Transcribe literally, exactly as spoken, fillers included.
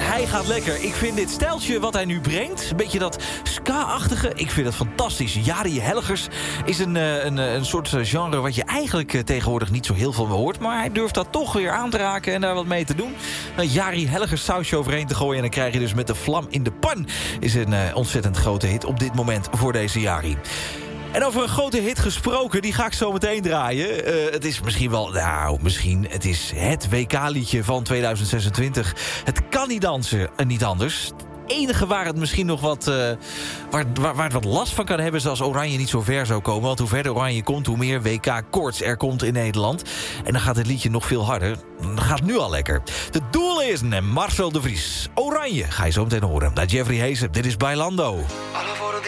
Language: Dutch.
hij gaat lekker. Ik vind dit stijltje wat hij nu brengt, een beetje dat ska-achtige, ik vind het fantastisch. Jari Helgers is een, een, een soort genre wat je eigenlijk tegenwoordig niet zo heel veel hoort, maar hij durft dat toch weer aan te raken en daar wat mee te doen. Jari Helgers sausje overheen te gooien en dan krijg je dus met de vlam in de pan. Is een uh, ontzettend grote hit op dit moment voor deze Jari. En over een grote hit gesproken, die ga ik zo meteen draaien. Uh, het is misschien wel, nou, misschien, het is het W K-liedje van tweeduizend zesentwintig. Het kan niet dansen en niet anders. Het enige waar het misschien nog wat, uh, waar, waar, waar het wat last van kan hebben is als Oranje niet zo ver zou komen. Want hoe verder Oranje komt, hoe meer W K-koorts er komt in Nederland. En dan gaat het liedje nog veel harder. Dat gaat nu al lekker. De Doel is en Marcel de Vries. Oranje, ga je zo meteen horen. Naar Jeffrey Heesen, dit is Bailando. Alle woorden die